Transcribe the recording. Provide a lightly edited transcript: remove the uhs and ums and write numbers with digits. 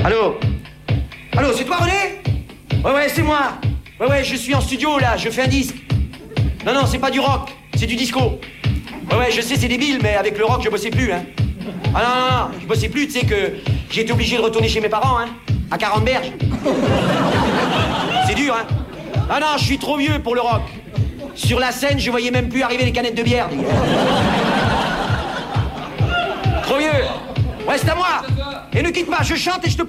Allô? Allô, c'est toi, René? Ouais, c'est moi. Ouais, je suis en studio, là, je fais un disque. Non, c'est pas du rock, c'est du disco. Ouais, je sais, c'est débile, mais avec le rock, je bossais plus, hein. Ah non, je bossais plus, tu sais que j'ai été obligé de retourner chez mes parents, hein, à 40 berges. C'est dur, hein. Ah non, je suis trop vieux pour le rock. Sur la scène, je voyais même plus arriver les canettes de bière. Trop vieux. Ouais, c'est à moi. Et ne quitte pas, je chante et je te